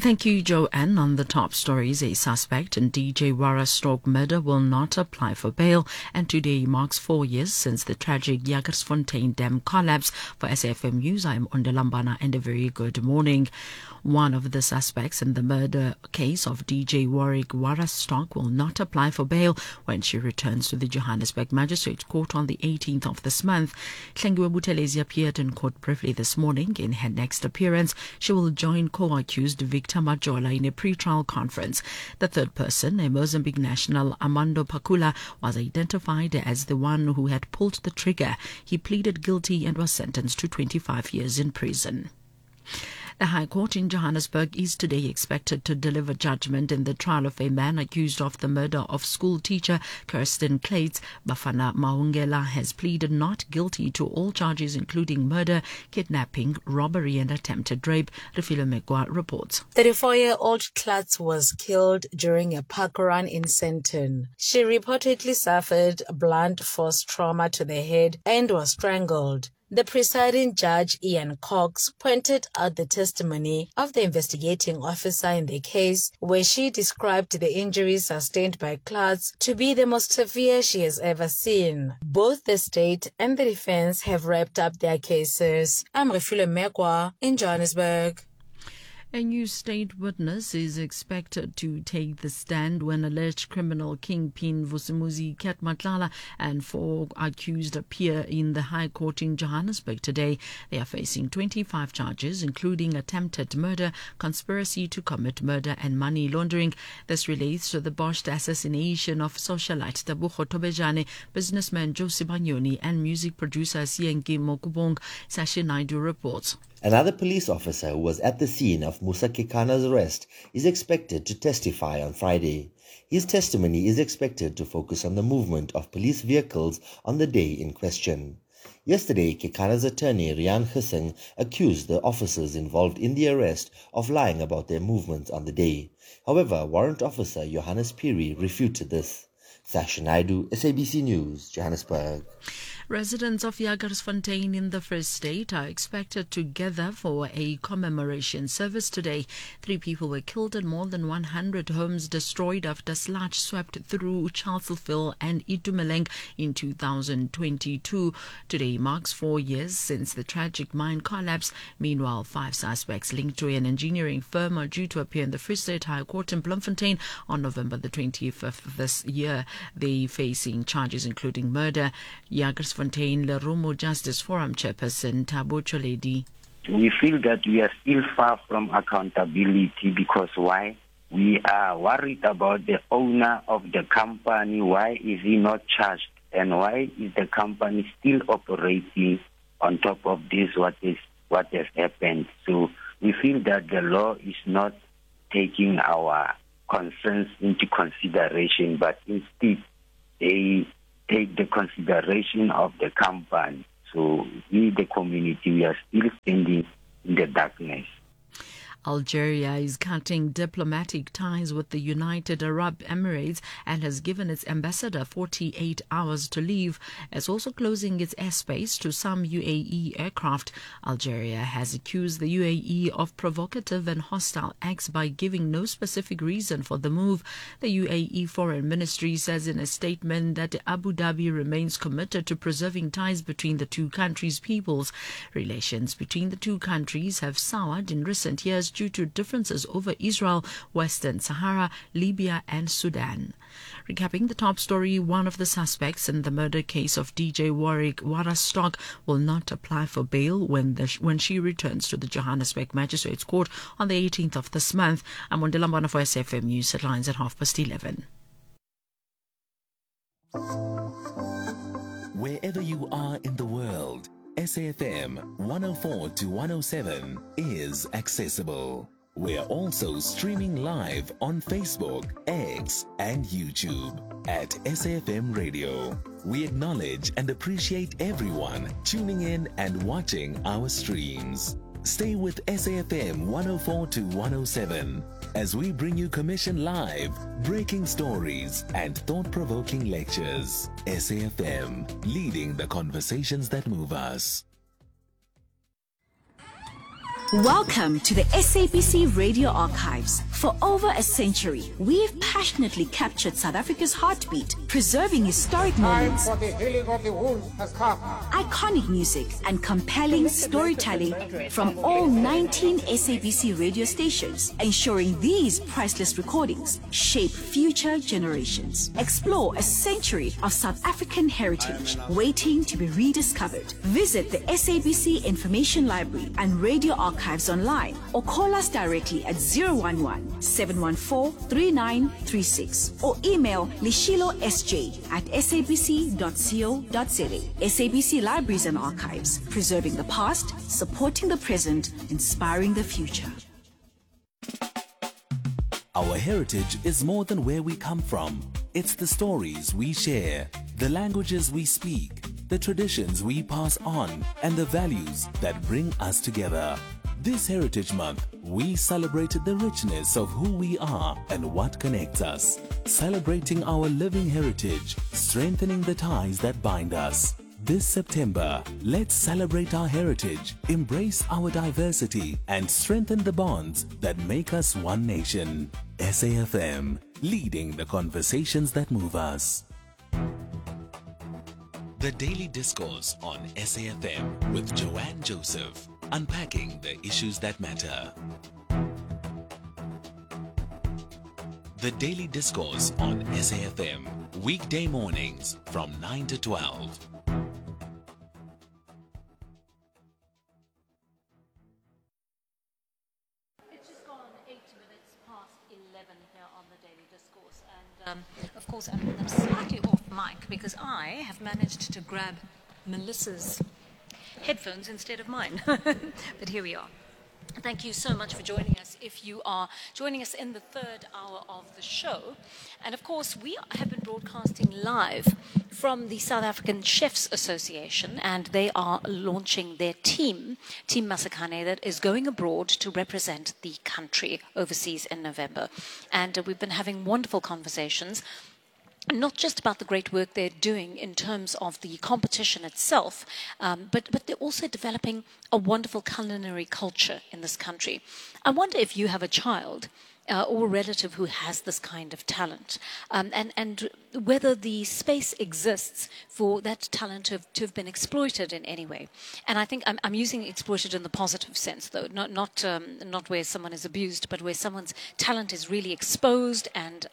Thank you, Joanne. On the top stories, a suspect in DJ Wara murder will not apply for bail, and today marks 4 years since the tragic Jagersfontein Dam collapse. For SAFM News, I'm Ondalambana, and a very good morning. One of the suspects in the murder case of DJ Warwick Wara will not apply for bail when she returns to the Johannesburg Magistrates Court on the 18th of this month. Hlengiwe Buthelezi appeared in court briefly this morning. In her next appearance, she will join co-accused Victor Majola in a pre-trial conference. The third person, a Mozambique national, Armando Pakula, was identified as the one who had pulled the trigger. He pleaded guilty and was sentenced to 25 years in prison. The High Court in Johannesburg is today expected to deliver judgment in the trial of a man accused of the murder of school teacher Kirsten Clates. Bafana Maungela has pleaded not guilty to all charges including murder, kidnapping, robbery and attempted rape. Refilo Megwa reports. 34-year-old Clates was killed during a park run in Sandton. She reportedly suffered blunt force trauma to the head and was strangled. The presiding judge, Ian Cox, pointed out the testimony of the investigating officer in the case, where she described the injuries sustained by Clates to be the most severe she has ever seen. Both the state and the defense have wrapped up their cases. I'm Refilo Megwa in Johannesburg. A new state witness is expected to take the stand when alleged criminal kingpin Vusimuzi Ketmatlala and 4 accused appear in the High Court in Johannesburg today. They are facing 25 charges, including attempted murder, conspiracy to commit murder and money laundering. This relates to the botched assassination of socialite Tabuko Tobejane, businessman Josie Banyoni and music producer Sienki Mokubong. Sashi Naidu reports. Another police officer who was at the scene of Musa Kekana's arrest is expected to testify on Friday. His testimony is expected to focus on the movement of police vehicles on the day in question. Yesterday, Kekana's attorney Rian Hussein accused the officers involved in the arrest of lying about their movements on the day. However, Warrant Officer Johannes Piri refuted this. Sasha Naidu, SABC News, Johannesburg. Residents of Jagersfontein in the Free State are expected to gather for a commemoration service today. 3 people were killed and more than 100 homes destroyed after sludge swept through Charlesville and Itumeleng in 2022. Today marks 4 years since the tragic mine collapse. Meanwhile, 5 suspects linked to an engineering firm are due to appear in the Free State High Court in Bloemfontein on November the 25th of this year. They facing charges including murder. Jagersfontein Lerumo Justice Forum Chairperson Thabo Tjoledi. We feel that we are still far from accountability because why? We are worried about the owner of the company. Why is he not charged? And why is the company still operating on top of this, what has happened? So we feel that the law is not taking our concerns into consideration, but instead they take the consideration of the company. So we, the community, we are still standing in the darkness. Algeria is cutting diplomatic ties with the United Arab Emirates and has given its ambassador 48 hours to leave. It's also closing its airspace to some UAE aircraft. Algeria has accused the UAE of provocative and hostile acts by giving no specific reason for the move. The UAE Foreign Ministry says in a statement that Abu Dhabi remains committed to preserving ties between the two countries' peoples. Relations between the two countries have soured in recent years due to differences over Israel, Western Sahara, Libya and Sudan. Recapping the top story, one of the suspects in the murder case of DJ Warwick Wara will not apply for bail when she returns to the Johannesburg Magistrates Court on the 18th of this month. I'm Ondilambana for SAFM News headlines at 11:30. Wherever you are in the world, SAFM 104 to 107 is accessible. We're also streaming live on Facebook, X, and YouTube at SAFM Radio. We acknowledge and appreciate everyone tuning in and watching our streams. Stay with SAFM 104 to 107 as we bring you Commission Live, breaking stories, and thought-provoking lectures. SAFM, leading the conversations that move us. Welcome to the SABC Radio Archives. For over a century, we've passionately captured South Africa's heartbeat, preserving historic moments, For the healing of the wound has come. iconic music, and compelling storytelling from all 19 SABC radio stations, ensuring these priceless recordings shape future generations. Explore a century of South African heritage waiting to be rediscovered. Visit the SABC Information Library and Radio Archives online or call us directly at 011-714-3936 or email lishilosj@sabc.co.za. SABC Libraries and Archives, preserving the past, supporting the present, inspiring the future. Our heritage is more than where we come from. It's the stories we share, the languages we speak, the traditions we pass on, and the values that bring us together. This Heritage Month, we celebrated the richness of who we are and what connects us. Celebrating our living heritage, strengthening the ties that bind us. This September, let's celebrate our heritage, embrace our diversity, and strengthen the bonds that make us one nation. SAFM, leading the conversations that move us. The Daily Discourse on SAFM with Joanne Joseph, unpacking the issues that matter. The Daily Discourse on SAFM, weekday mornings from 9 to 12. It's just gone 8 minutes past 11 here on the Daily Discourse. And of course, I'm slightly off mic because I have managed to grab Melissa's headphones instead of mine. But here we are. Thank you so much for joining us. If you are joining us in the third hour of the show, and of course we have been broadcasting live from the South African Chefs Association, and they are launching their Team Masakhane, that is going abroad to represent the country overseas in November. And we've been having wonderful conversations, not just about the great work they're doing in terms of the competition itself, but they're also developing a wonderful culinary culture in this country. I wonder if you have a child or a relative who has this kind of talent, and whether the space exists for that talent to have been exploited in any way. And I think I'm using exploited in the positive sense, though, not where someone is abused, but where someone's talent is really exposed and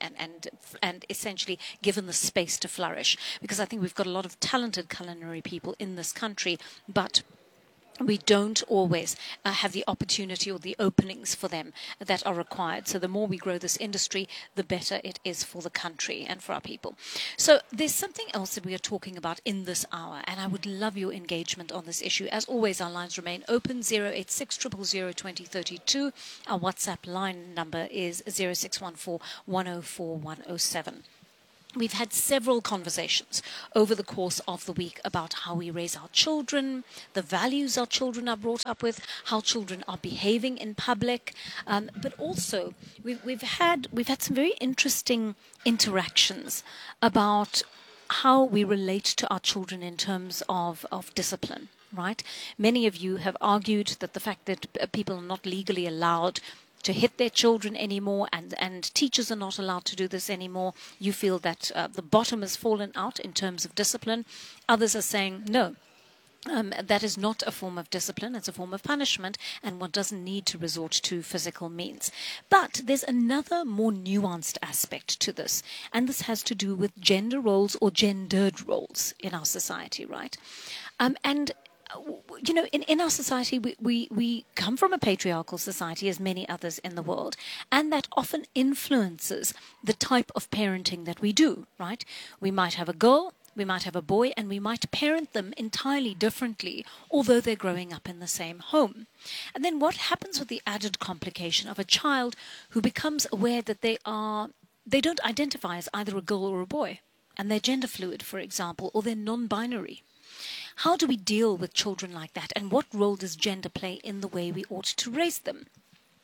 essentially given the space to flourish. Because I think we've got a lot of talented culinary people in this country, but we don't always have the opportunity or the openings for them that are required. So the more we grow this industry, the better it is for the country and for our people. So there's something else that we are talking about in this hour, and I would love your engagement on this issue. As always, our lines remain open, 086 000 2032. Our WhatsApp line number is 0614 104 107. We've had several conversations over the course of the week about how we raise our children, the values our children are brought up with, how children are behaving in public, but also we've had some very interesting interactions about how we relate to our children in terms of discipline. Right? Many of you have argued that the fact that people are not legally allowed to hit their children anymore, and teachers are not allowed to do this anymore. You feel that the bottom has fallen out in terms of discipline. Others are saying, no, that is not a form of discipline, it's a form of punishment, and one doesn't need to resort to physical means. But there's another more nuanced aspect to this, and this has to do with gender roles or gendered roles in our society, right? And you know, in our society, we come from a patriarchal society, as many others in the world, and that often influences the type of parenting that we do, right? We might have a girl, we might have a boy, and we might parent them entirely differently, although they're growing up in the same home. And then what happens with the added complication of a child who becomes aware that they don't identify as either a girl or a boy, and they're gender fluid, for example, or they're non-binary? How do we deal with children like that, and what role does gender play in the way we ought to raise them?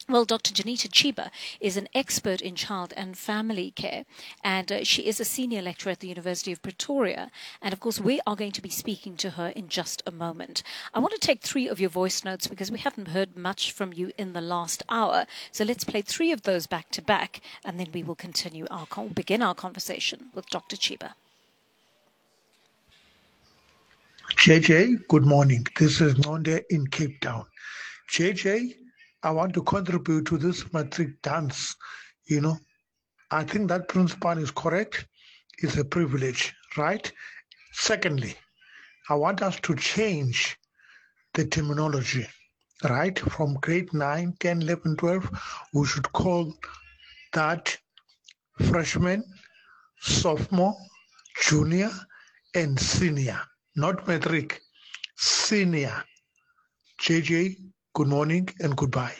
Well, Dr. Janita Chiba is an expert in child and family care, and she is a senior lecturer at the University of Pretoria. And of course, we are going to be speaking to her in just a moment. I want to take 3 of your voice notes because we haven't heard much from you in the last hour. So let's play 3 of those back to back, and then we will begin our conversation with Dr. Chiba. JJ, good morning. This is Nonde in Cape Town. JJ, I want to contribute to this matric dance. I think that principle is correct. It's a privilege, right? Secondly, I want us to change the terminology, right? From grade 9, 10, 11, 12, we should call that freshman, sophomore, junior, and senior. Not matric, senior. JJ, good morning and goodbye.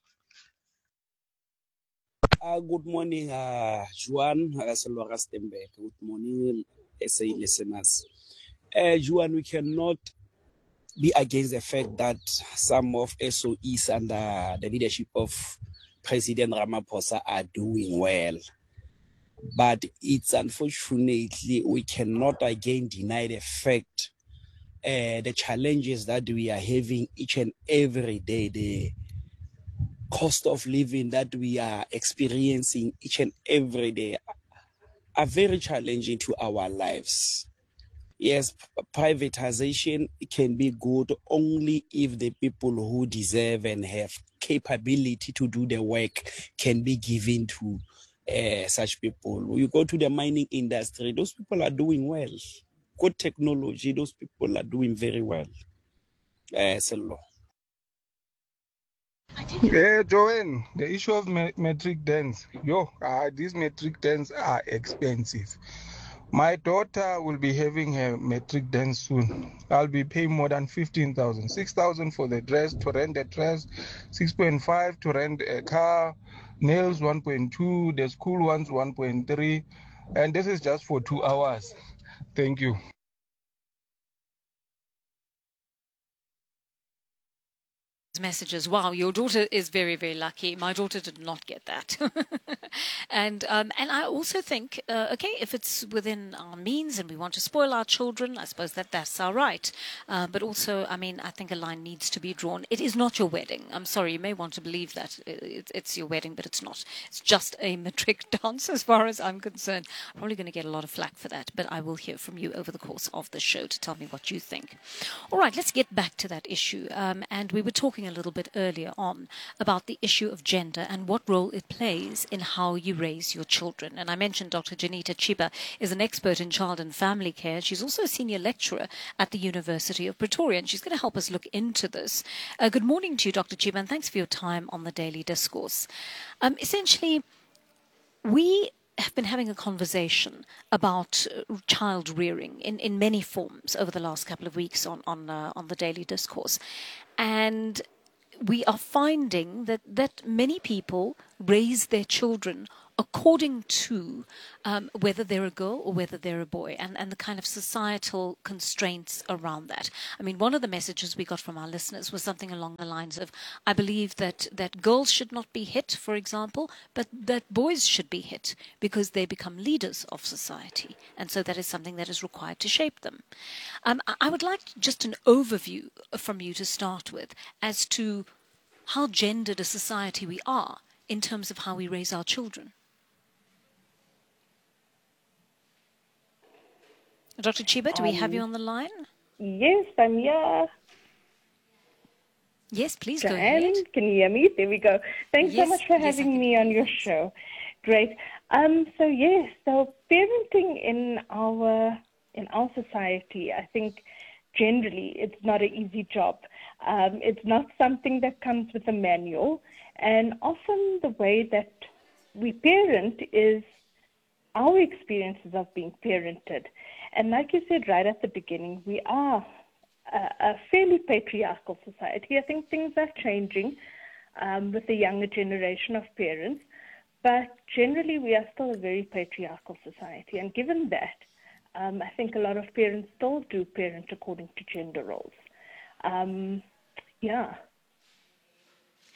Good morning, Juan Selora Stembeck. Good morning, SA listeners. Juan, we cannot be against the fact that some of SOEs under the leadership of President Ramaphosa are doing well. But it's unfortunately, we cannot again deny the fact, the challenges that we are having each and every day, the cost of living that we are experiencing each and every day are very challenging to our lives. Yes, privatization can be good only if the people who deserve and have capability to do the work can be given to such people. You go to the mining industry, those people are doing well. Good technology, those people are doing very well. Joanne, the issue of metric dens. These metric dens are expensive. My daughter will be having her metric den soon. I'll be paying more than 15,000. 6,000 for the dress, to rent the dress, 6.5 to rent a car, nails 1.2, the school ones 1.3, and this is just for 2 hours. Thank you. Messages. Wow, your daughter is very, very lucky. My daughter did not get that. And I also think, okay, if it's within our means and we want to spoil our children, I suppose that's our right. But also, I think a line needs to be drawn. It is not your wedding. I'm sorry, you may want to believe that it's your wedding, but it's not. It's just a matric dance as far as I'm concerned. I'm probably going to get a lot of flack for that, but I will hear from you over the course of the show to tell me what you think. All right, let's get back to that issue. And we were talking a little bit earlier on about the issue of gender and what role it plays in how you raise your children. And I mentioned Dr. Janita Chiba is an expert in child and family care. She's also a senior lecturer at the University of Pretoria, and she's going to help us look into this. Good morning to you, Dr. Chiba, and thanks for your time on the Daily Discourse. Essentially, we have been having a conversation about child rearing in many forms over the last couple of weeks on the Daily Discourse. And we are finding that many people raise their children according to whether they're a girl or whether they're a boy, and the kind of societal constraints around that. One of the messages we got from our listeners was something along the lines of, I believe that girls should not be hit, for example, but that boys should be hit because they become leaders of society. And so that is something that is required to shape them. I would like just an overview from you to start with as to how gendered a society we are in terms of how we raise our children. Dr. Chiba, do we have you on the line? Yes, I'm here. Yes, please Joanne, go ahead. Can you hear me? There we go. Thanks so Yes, much for yes, having me on your show. Great. So parenting in our society, I think generally it's not an easy job. It's not something that comes with a manual, and often the way that we parent is our experiences of being parented. And like you said right at the beginning, we are a fairly patriarchal society. I think things are changing with the younger generation of parents, but generally we are still a very patriarchal society. And given that, I think a lot of parents still do parent according to gender roles.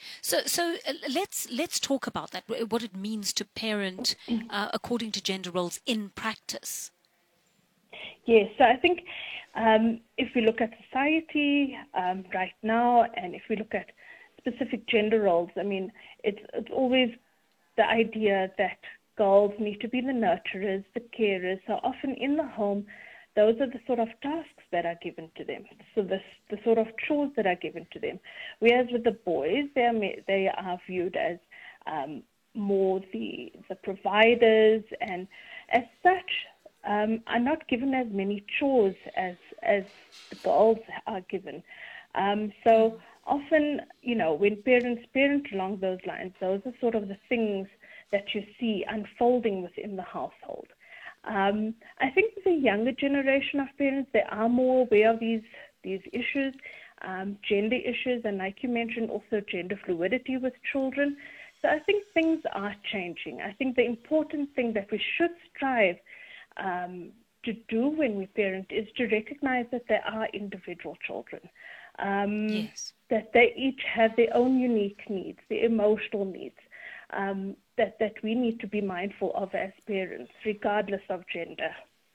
So let's talk about that. What it means to parent according to gender roles in practice. Yes, so I think if we look at society right now, and if we look at specific gender roles, I mean, it's always the idea that girls need to be the nurturers, the carers. So often in the home, those are the sort of tasks that are given to them. So the sort of chores that are given to them. Whereas with the boys, they are viewed as more the providers, and as such are not given as many chores as the girls are given. So often, when parents parent along those lines, those are sort of the things that you see unfolding within the household. I think the younger generation of parents, they are more aware of these issues, gender issues, and like you mentioned, also gender fluidity with children. So I think things are changing. I think the important thing that we should strive to do when we parent is to recognize that they are individual children, that they each have their own unique needs, their emotional needs, that we need to be mindful of as parents, regardless of gender.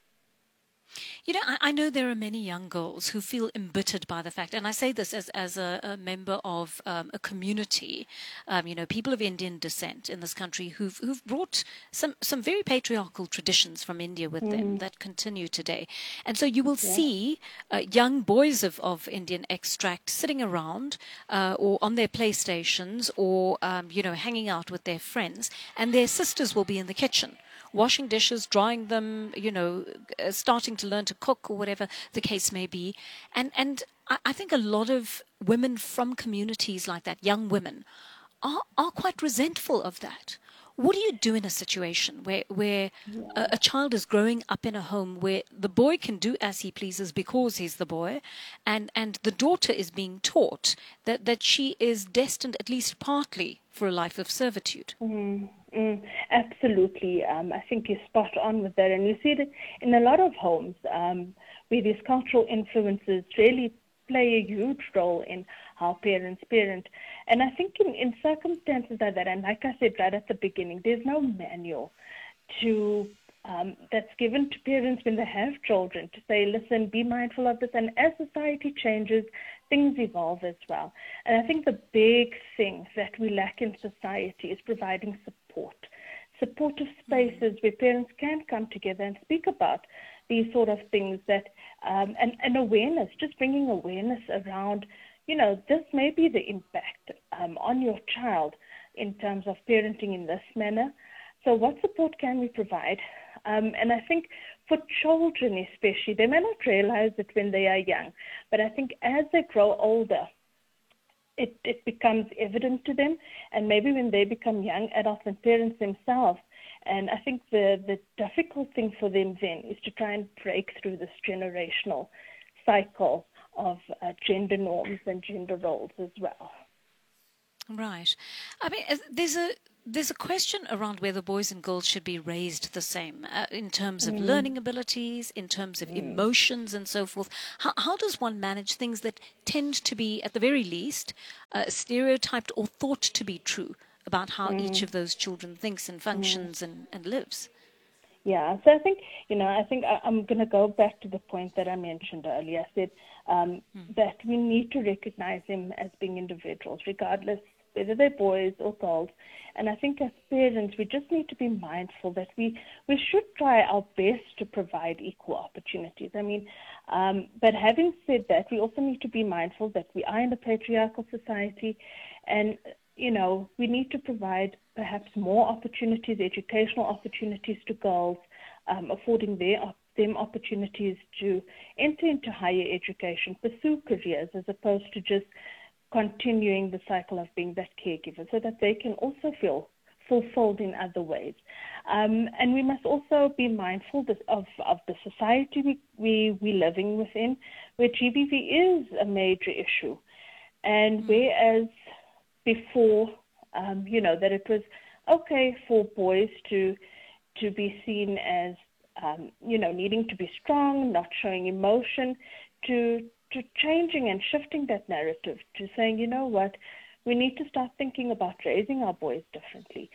I know there are many young girls who feel embittered by the fact, and I say this as a member of a community, people of Indian descent in this country who've brought some very patriarchal traditions from India with them that continue today. And so you will see young boys of Indian extract sitting around or on their PlayStations or, hanging out with their friends, and their sisters will be in the kitchen, washing dishes, drying them, starting to learn to cook or whatever the case may be. And I think a lot of women from communities like that, young women, are quite resentful of that. What do you do in a situation where a child is growing up in a home where the boy can do as he pleases because he's the boy, and the daughter is being taught that she is destined, at least partly, for a life of servitude? Absolutely. I think you're spot on with that. And you see it in a lot of homes where these cultural influences really play a huge role in how parents parent. And I think in circumstances like that, and like I said right at the beginning, there's no manual that's given to parents when they have children to say, listen, be mindful of this. And as society changes, things evolve as well. And I think the big thing that we lack in society is providing supportive spaces where parents can come together and speak about these sort of things, that and awareness, just bringing awareness around, this may be the impact on your child in terms of parenting in this manner. So what support can we provide? And I think for children especially, they may not realize it when they are young, but I think as they grow older, it becomes evident to them, and maybe when they become young adults and parents themselves. And I think the difficult thing for them then is to try and break through this generational cycle of gender norms and gender roles as well. Right. I mean, there's a question around whether boys and girls should be raised the same in terms of learning abilities, in terms of emotions and so forth. How does one manage things that tend to be, at the very least, stereotyped or thought to be true about how each of those children thinks and functions and lives? Yeah, so I think, I'm going to go back to the point that I mentioned earlier. I said that we need to recognize them as being individuals, regardless whether they're boys or girls. And I think as parents, we just need to be mindful that we should try our best to provide equal opportunities. I mean, but having said that, we also need to be mindful that we are in a patriarchal society, and we need to provide perhaps more opportunities, educational opportunities to girls, affording them opportunities to enter into higher education, pursue careers, as opposed to just continuing the cycle of being that caregiver, so that they can also feel fulfilled in other ways. And we must also be mindful of the society we're living within, where GBV is a major issue. And whereas before, that it was okay for boys to be seen as, needing to be strong, not showing emotion, to changing and shifting that narrative to saying, you know what, we need to start thinking about raising our boys differently.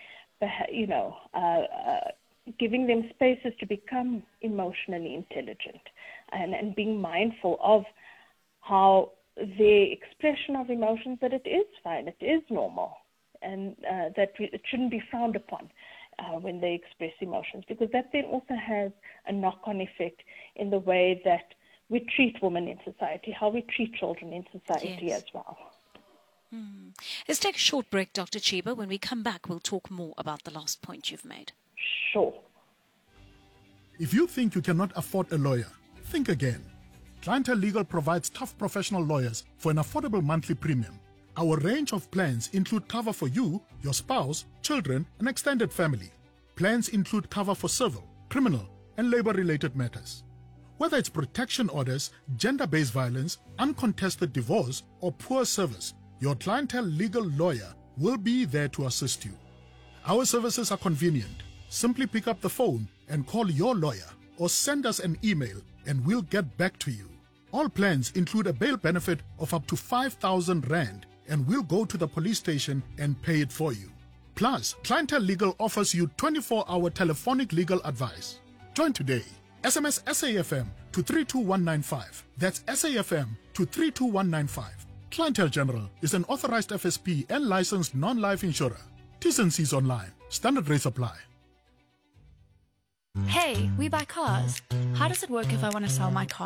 Giving them spaces to become emotionally intelligent and being mindful of how their expression of emotions, that it is fine, it is normal, and that it shouldn't be frowned upon when they express emotions, because that then also has a knock-on effect in the way that we treat women in society, how we treat children in society as well. Let's take a short break, Dr. Chiba. When we come back, we'll talk more about the last point you've made. Sure. If you think you cannot afford a lawyer, think again. Clientele Legal provides tough professional lawyers for an affordable monthly premium. Our range of plans include cover for you, your spouse, children, and extended family. Plans include cover for civil, criminal, and labor-related matters. Whether it's protection orders, gender-based violence, uncontested divorce, or poor service, your Clientele Legal lawyer will be there to assist you. Our services are convenient. Simply pick up the phone and call your lawyer, or send us an email and we'll get back to you. All plans include a bail benefit of up to 5,000 Rand, and we'll go to the police station and pay it for you. Plus, Clientele Legal offers you 24-hour telephonic legal advice. Join today. SMS SAFM to 32195. That's SAFM to 32195. Clientele General is an authorized FSP and licensed non-life insurer. T's and C's online. Standard rates apply. Hey, we buy cars. How does it work if I want to sell my car?